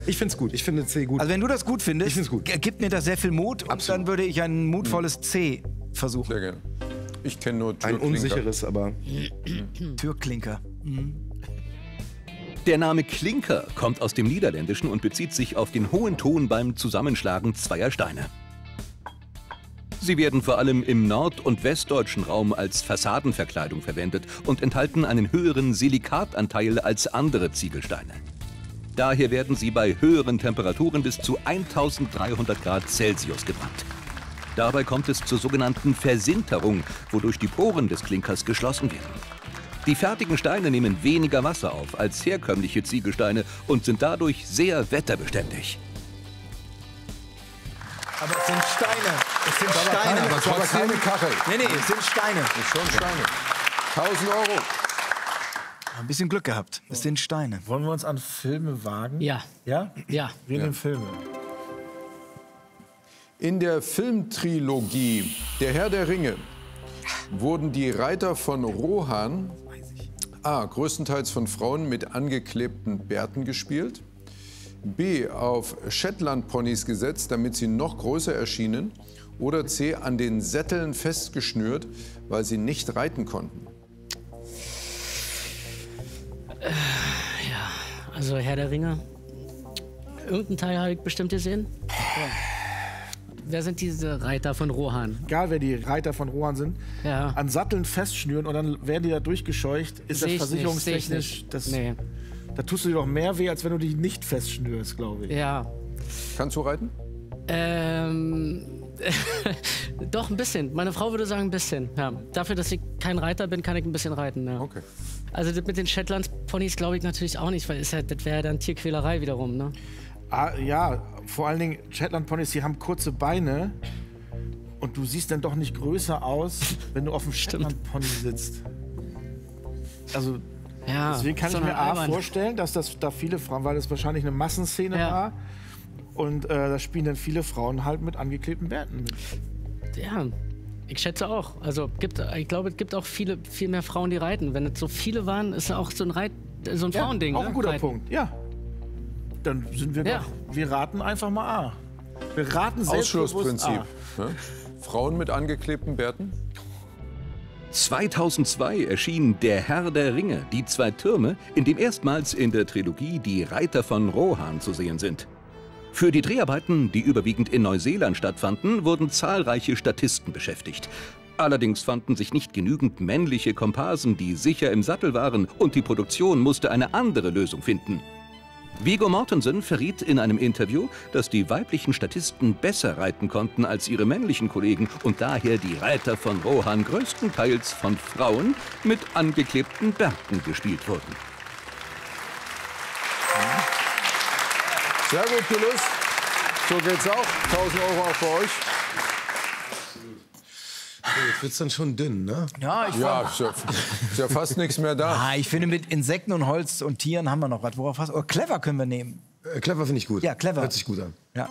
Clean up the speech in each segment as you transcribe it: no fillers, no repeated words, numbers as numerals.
Ich finde es gut. Ich finde C gut. Also wenn du das gut findest, Ich find's gut. gibt mir das sehr viel Mut. Und dann würde ich ein mutvolles C versuchen. Sehr gerne. Ich kenne nur Ein Türklinker. unsicheres, aber... Türklinker. Der Name Klinker kommt aus dem Niederländischen und bezieht sich auf den hohen Ton beim Zusammenschlagen zweier Steine. Sie werden vor allem im nord- und westdeutschen Raum als Fassadenverkleidung verwendet und enthalten einen höheren Silikatanteil als andere Ziegelsteine. Daher werden sie bei höheren Temperaturen bis zu 1300 Grad Celsius gebrannt. Dabei kommt es zur sogenannten Versinterung, wodurch die Poren des Klinkers geschlossen werden. Die fertigen Steine nehmen weniger Wasser auf als herkömmliche Ziegelsteine und sind dadurch sehr wetterbeständig. Aber es sind Steine. Es sind Aber Steine. keine Kachel. Nee, es sind Steine. Das ist schon Steine. 1000 Euro. Ein bisschen Glück gehabt. Es sind Steine. Wollen wir uns an Filme wagen? Ja. Ja? Ja. Wir nehmen Filme. In der Filmtrilogie Der Herr der Ringe wurden die Reiter von Rohan A. größtenteils von Frauen mit angeklebten Bärten gespielt, B. auf Shetland-Ponys gesetzt, damit sie noch größer erschienen, oder C. an den Sätteln festgeschnürt, weil sie nicht reiten konnten. Also Herr der Ringe. Irgendeinen Teil habe ich bestimmt gesehen. Ja. Wer sind diese Reiter von Rohan? Egal, wer die Reiter von Rohan sind, Ja. an Satteln festschnüren und dann werden die da durchgescheucht. Ist das Seh ich versicherungstechnisch? nicht. Das, Nee. Da tust du dir doch mehr weh, als wenn du die nicht festschnürst, glaube ich. Ja. Kannst du reiten? Doch, ein bisschen. Meine Frau würde sagen, ein bisschen. Ja. Dafür, dass ich kein Reiter bin, kann ich ein bisschen reiten. Ja. Okay. Also das mit den Shetlands-Ponys glaube ich natürlich auch nicht, weil das wäre ja dann Tierquälerei wiederum. Ne? Ah, ja, vor allen Dingen Shetland-Ponys, die haben kurze Beine und du siehst dann doch nicht größer aus, wenn du auf dem Shetland-Pony sitzt. Also Ja, deswegen kann ich sondern mir A albern. vorstellen, dass das da viele Frauen, weil das wahrscheinlich eine Massenszene Ja. war und da spielen dann viele Frauen halt mit angeklebten Bärten mit. Ja, ich schätze auch. Also ich glaube, es gibt auch viel mehr Frauen, die reiten. Wenn es so viele waren, ist ja auch so ein Frauending. Auch ein ne? guter Reiten. Punkt, ja. Dann sind wir Ja. doch, wir raten einfach mal A. Wir raten selbstbewusst Ausschlussprinzip. A. Ne? Frauen mit angeklebten Bärten? 2002 erschien Der Herr der Ringe, die zwei Türme, in dem erstmals in der Trilogie die Reiter von Rohan zu sehen sind. Für die Dreharbeiten, die überwiegend in Neuseeland stattfanden, wurden zahlreiche Statisten beschäftigt. Allerdings fanden sich nicht genügend männliche Komparsen, die sicher im Sattel waren, und die Produktion musste eine andere Lösung finden. Viggo Mortensen verriet in einem Interview, dass die weiblichen Statisten besser reiten konnten als ihre männlichen Kollegen und daher die Reiter von Rohan größtenteils von Frauen mit angeklebten Bärten gespielt wurden. Sehr gut gelöst. So geht's auch. 1000 Euro auch für euch. Jetzt wird's dann schon dünn, ne? Ja, Ja, ist ja fast nichts mehr da. Ah, ich finde, mit Insekten und Holz und Tieren haben wir noch was. Worauf hast du? Oh, clever können wir nehmen. Clever finde ich gut. Ja, clever. Hört sich gut an. Ja.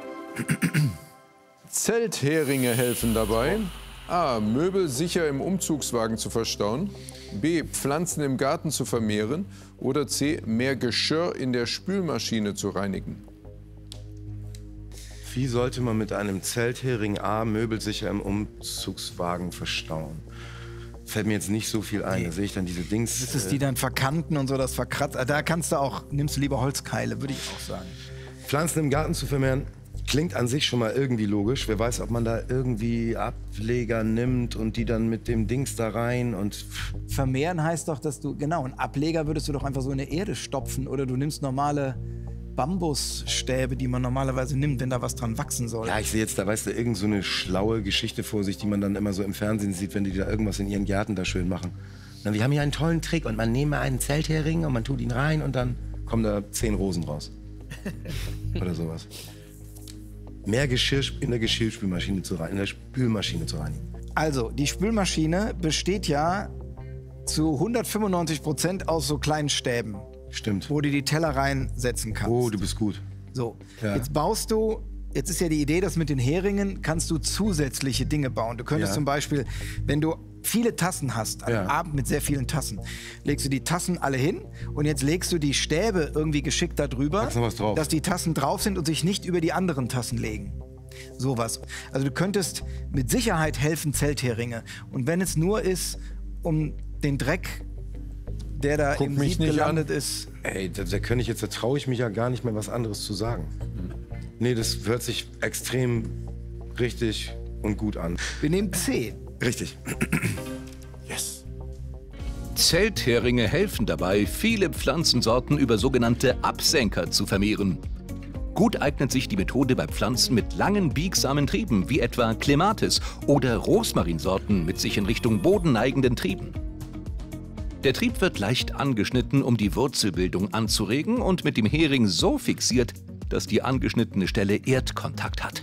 Zeltheringe helfen dabei. A. Möbel sicher im Umzugswagen zu verstauen. B. Pflanzen im Garten zu vermehren. Oder C. Mehr Geschirr in der Spülmaschine zu reinigen. Wie sollte man mit einem Zelthering A Möbel sicher im Umzugswagen verstauen? Fällt mir jetzt nicht so viel ein. Da sehe ich dann diese Dings. Das ist die dann verkanten und so, das verkratzt. Da kannst du auch, nimmst du lieber Holzkeile, würde ich auch sagen. Pflanzen im Garten zu vermehren, klingt an sich schon mal irgendwie logisch. Wer weiß, ob man da irgendwie Ableger nimmt und die dann mit dem Dings da rein und... Vermehren heißt doch, dass du, genau, einen Ableger würdest du doch einfach so in der Erde stopfen oder du nimmst normale Bambusstäbe, die man normalerweise nimmt, wenn da was dran wachsen soll. Ja, ich sehe jetzt, da weißt du, irgend so eine schlaue Geschichte vor sich, die man dann immer so im Fernsehen sieht, wenn die da irgendwas in ihren Gärten da schön machen. Dann, wir haben hier einen tollen Trick und man nehme einen Zelthering und man tut ihn rein und dann kommen da 10 Rosen raus. Oder sowas. Mehr Geschirr in der Geschirrspülmaschine zu reinigen, in der Spülmaschine zu reinigen. Also, die Spülmaschine besteht ja zu 195% aus so kleinen Stäben, Stimmt. wo du die Teller reinsetzen kannst. Oh, du bist gut. So, Ja. jetzt ist ja die Idee, dass mit den Heringen kannst du zusätzliche Dinge bauen. Du könntest Ja. zum Beispiel, wenn du viele Tassen hast, einen Abend mit sehr vielen Tassen, legst du die Tassen alle hin und jetzt legst du die Stäbe irgendwie geschickt da drüber, Packst noch was drauf. dass die Tassen drauf sind und sich nicht über die anderen Tassen legen. Sowas. Also du könntest mit Sicherheit helfen, Zeltheringe. Und wenn es nur ist, um den Dreck, der da im mich Sieb nicht gelandet an. ist. Ey, da traue ich mich ja gar nicht mehr, was anderes zu sagen. Nee, das hört sich extrem richtig und gut an. Wir nehmen C. Richtig. Yes. Zeltheringe helfen dabei, viele Pflanzensorten über sogenannte Absenker zu vermehren. Gut eignet sich die Methode bei Pflanzen mit langen, biegsamen Trieben, wie etwa Clematis oder Rosmarinsorten mit sich in Richtung Boden neigenden Trieben. Der Trieb wird leicht angeschnitten, um die Wurzelbildung anzuregen und mit dem Hering so fixiert, dass die angeschnittene Stelle Erdkontakt hat.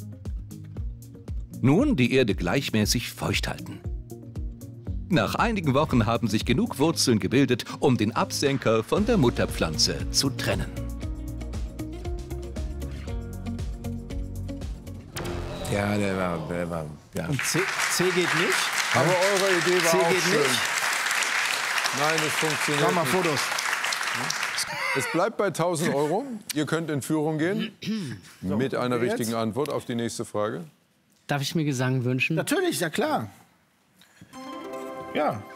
Nun die Erde gleichmäßig feucht halten. Nach einigen Wochen haben sich genug Wurzeln gebildet, um den Absenker von der Mutterpflanze zu trennen. Ja, der war ja. Und C geht nicht. Aber eure Idee war C auch geht schön. nicht. Nein, es funktioniert Schau mal nicht. Fotos. Es bleibt bei 1000 €. Ihr könnt in Führung gehen mit einer jetzt? richtigen Antwort auf die nächste Frage. Darf ich mir Gesang wünschen? Natürlich, ja klar. Ja.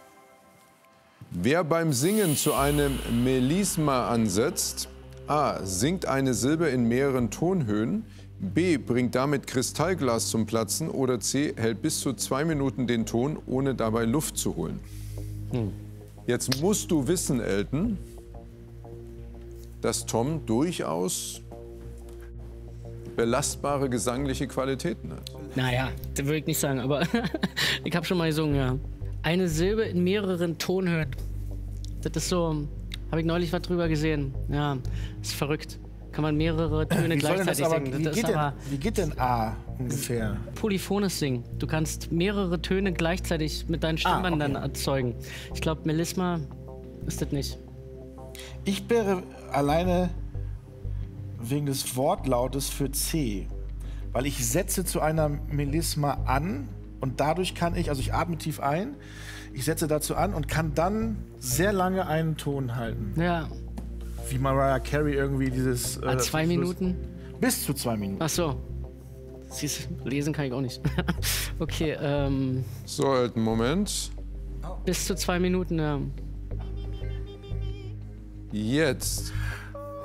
Wer beim Singen zu einem Melisma ansetzt, A. singt eine Silbe in mehreren Tonhöhen, B. bringt damit Kristallglas zum Platzen oder C. hält bis zu 2 Minuten den Ton, ohne dabei Luft zu holen. Jetzt musst du wissen, Elton, dass Tom durchaus belastbare gesangliche Qualitäten hat. Naja, das würde ich nicht sagen, aber ich habe schon mal gesungen, ja. Eine Silbe in mehreren Tonhöhen. Das ist so, habe ich neulich was drüber gesehen. Ja, ist verrückt. Kann man mehrere Töne Wie soll denn das gleichzeitig aber, singen. wie, Das geht ist aber wie geht denn A ungefähr? polyphones Singen. Du kannst mehrere Töne gleichzeitig mit deinen Stimmbändern erzeugen. Ich glaube, Melisma ist das nicht. Ich wäre alleine wegen des Wortlautes für C. Weil ich setze zu einer Melisma an und dadurch kann ich, also ich atme tief ein, ich setze dazu an und kann dann sehr lange einen Ton halten. Ja, Wie Mariah Carey irgendwie dieses... 2 Minuten. Bis zu 2 Minuten. Ach so. Siehst, lesen kann ich auch nicht. Okay, So, Elton, Moment. bis zu 2 Minuten, ja. Jetzt